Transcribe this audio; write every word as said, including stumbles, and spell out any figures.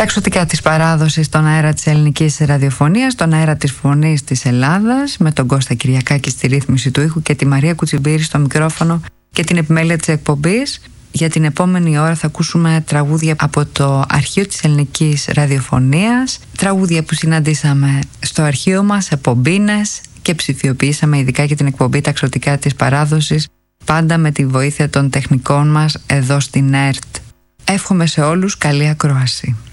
Τα εξωτικά της παράδοσης στον αέρα της ελληνικής ραδιοφωνίας, στον αέρα της φωνής της Ελλάδας, με τον Κώστα Κυριακάκη στη ρύθμιση του ήχου και τη Μαρία Κουτσιμπήρη στο μικρόφωνο και την επιμέλεια της εκπομπής. Για την επόμενη ώρα θα ακούσουμε τραγούδια από το αρχείο της ελληνικής ραδιοφωνίας, τραγούδια που συναντήσαμε στο αρχείο μας, εκπομπίνες, και ψηφιοποιήσαμε ειδικά για την εκπομπή Τα εξωτικά της παράδοσης, πάντα με τη βοήθεια των τεχνικών μας εδώ στην ΕΡΤ. Εύχομαι σε όλους καλή ακρόαση.